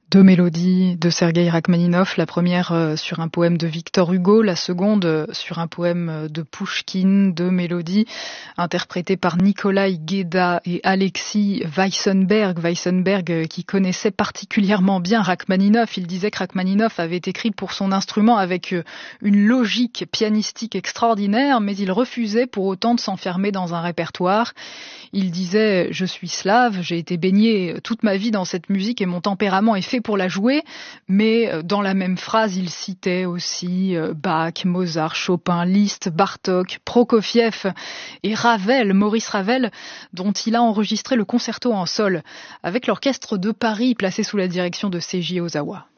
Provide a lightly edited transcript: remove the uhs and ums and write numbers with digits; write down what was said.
Deux mélodies de Sergueï Rachmaninov, la première sur un poème de Victor Hugo, la seconde sur un poème de Pouchkine, deux mélodies interprétées par Nikolai Gueda et Alexis Weissenberg. Weissenberg qui connaissait particulièrement bien Rachmaninov. Il disait que Rachmaninov avait écrit pour son instrument avec une logique pianistique extraordinaire, mais il refusait pour autant de s'enfermer dans un répertoire. Il disait « Je suis slave, j'ai été baigné toute ma vie dans cette musique et mon tempérament est fait pour la jouer », mais dans la même phrase, il citait aussi Bach, Mozart, Chopin, Liszt, Bartók, Prokofiev et Ravel, Maurice Ravel, dont il a enregistré le concerto en sol avec l'orchestre de Paris placé sous la direction de Seiji Ozawa.